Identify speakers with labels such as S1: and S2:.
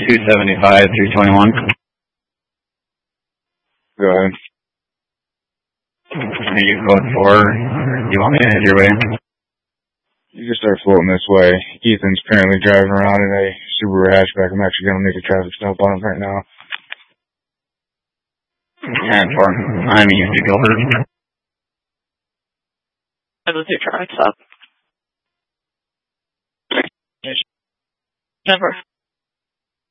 S1: 275, 321.
S2: Go ahead.
S1: Are you going for? Do you want me to head your way?
S2: You can start floating this way. Ethan's currently driving around in a Subaru hatchback. I'm actually going to make a traffic stop on him right now.
S1: 10-4. I'm using Gilbert.
S3: I will do traffic stop. Never.